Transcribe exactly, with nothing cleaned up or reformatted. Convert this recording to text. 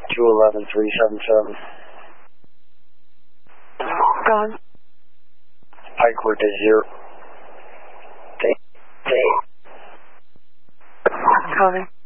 two eleven three seven seven. Gone. Pike Work is zero. Coming.